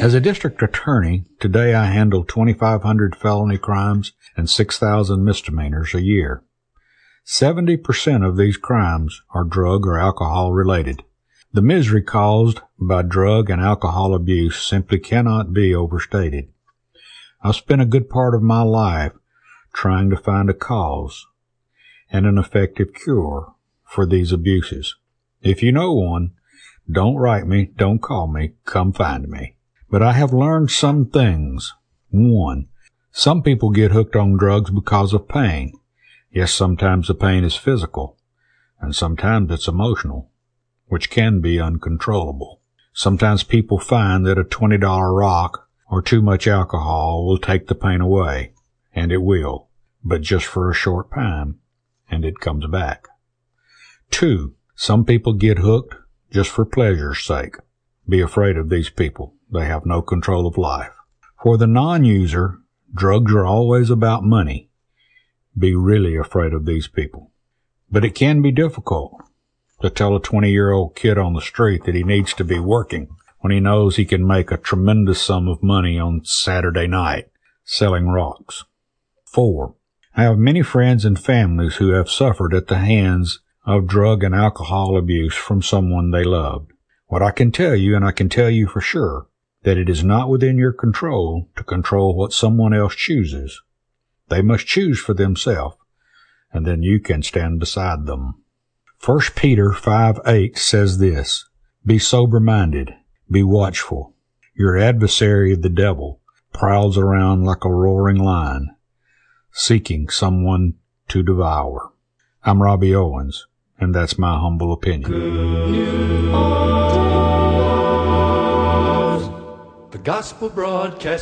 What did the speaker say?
As a district attorney, today I handle 2,500 felony crimes and 6,000 misdemeanors a year. 70% of these crimes are drug or alcohol related. The misery caused by drug and alcohol abuse simply cannot be overstated. I've spent a good part of my life trying to find a cause and an effective cure for these abuses. If you know one, don't write me, don't call me, come find me. But I have learned some things. 1. Some people get hooked on drugs because of pain. Yes, sometimes the pain is physical, and sometimes it's emotional, which can be uncontrollable. Sometimes people find that a $20 rock or too much alcohol will take the pain away, and it will, but just for a short time, and it comes back. 2. Some people get hooked just for pleasure's sake. Be afraid of these people. They have no control of life. For the non-user, drugs are always about money. Be really afraid of these people. But it can be difficult to tell a 20-year-old kid on the street that he needs to be working when he knows he can make a tremendous sum of money on Saturday night selling rocks. 4. I have many friends and families who have suffered at the hands of drug and alcohol abuse from someone they loved. What I can tell you, and I can tell you for sure, that it is not within your control to control what someone else chooses. They must choose for themselves, and then you can stand beside them. 1 Peter 5:8 says this, Be sober-minded, be watchful. Your adversary, the devil, prowls around like a roaring lion, seeking someone to devour. I'm Robbie Owens, and that's my humble opinion. Good news. The Gospel Broadcast